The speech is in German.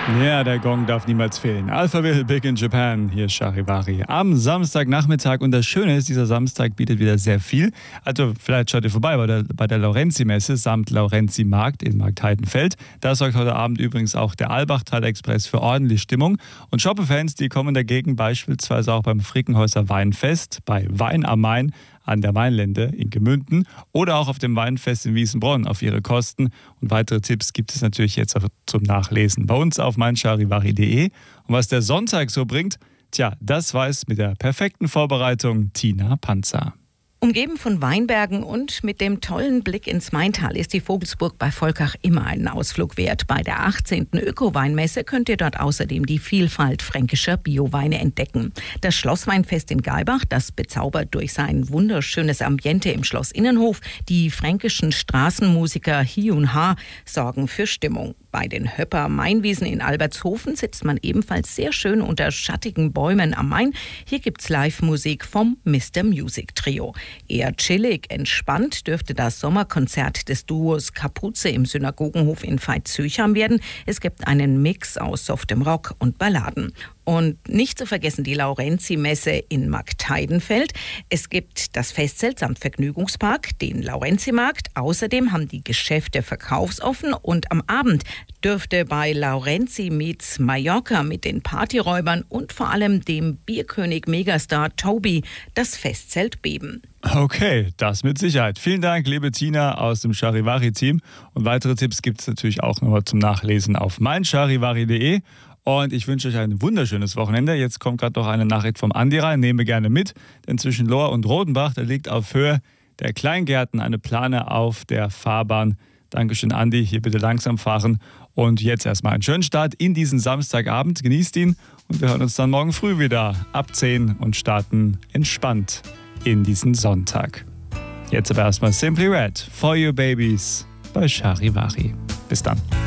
Ja, der Gong darf niemals fehlen. Alphaville, Big in Japan, hier ist Charivari am Samstagnachmittag. Und das Schöne ist, dieser Samstag bietet wieder sehr viel. Also vielleicht schaut ihr vorbei bei der Laurenzi-Messe samt Laurenzi-Markt in Marktheidenfeld. Da sorgt heute Abend übrigens auch der Albachtal-Express für ordentlich Stimmung. Und Shoppe-Fans, die kommen dagegen beispielsweise auch beim Frickenhäuser Weinfest, bei Wein am Main, an der Weinlände in Gemünden oder auch auf dem Weinfest in Wiesenbronn auf ihre Kosten. Und weitere Tipps gibt es natürlich jetzt zum Nachlesen bei uns auf meincharivari.de. Und was der Sonntag so bringt, das weiß mit der perfekten Vorbereitung Tina Panzer. Umgeben von Weinbergen und mit dem tollen Blick ins Maintal ist die Vogelsburg bei Volkach immer einen Ausflug wert. Bei der 18. Öko-Weinmesse könnt ihr dort außerdem die Vielfalt fränkischer Bioweine entdecken. Das Schlossweinfest in Gaibach, das bezaubert durch sein wunderschönes Ambiente im Schlossinnenhof. Die fränkischen Straßenmusiker Hi und Ha sorgen für Stimmung. Bei den Höpper Mainwiesen in Albertshofen sitzt man ebenfalls sehr schön unter schattigen Bäumen am Main. Hier gibt's Live-Musik vom Mr. Music Trio. Eher chillig, entspannt dürfte das Sommerkonzert des Duos Kapuze im Synagogenhof in Veitshöchheim werden. Es gibt einen Mix aus softem Rock und Balladen. Und nicht zu vergessen die Laurenzi-Messe in Marktheidenfeld. Es gibt das Festzelt samt Vergnügungspark, den Laurenzi-Markt. Außerdem haben die Geschäfte verkaufsoffen und am Abend dürfte bei Laurenzi meets Mallorca mit den Partyräubern und vor allem dem Bierkönig Megastar Toby das Festzelt beben. Okay, das mit Sicherheit. Vielen Dank, liebe Tina aus dem Charivari-Team. Und weitere Tipps gibt es natürlich auch nochmal zum Nachlesen auf meincharivari.de. Und ich wünsche euch ein wunderschönes Wochenende. Jetzt kommt gerade noch eine Nachricht vom Andi rein. Nehmen wir gerne mit, denn zwischen Lohr und Rodenbach, da liegt auf Höhe der Kleingärten eine Plane auf der Fahrbahn. Dankeschön, Andi. Hier bitte langsam fahren. Und jetzt erstmal einen schönen Start in diesen Samstagabend. Genießt ihn und wir hören uns dann morgen früh wieder ab 10 und starten entspannt in diesen Sonntag. Jetzt aber erstmal Simply Red, For You Babies bei Charivari. Bis dann.